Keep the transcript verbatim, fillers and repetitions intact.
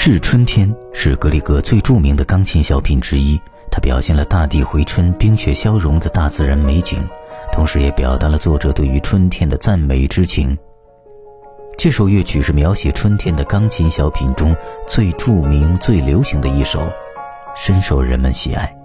致春天》是格里格最著名的钢琴小品之一，它表现了大地回春、冰雪消融的大自然美景，同时也表达了作者对于春天的赞美之情。这首乐曲是描写春天的钢琴小品中最著名、最流行的一首，深受人们喜爱。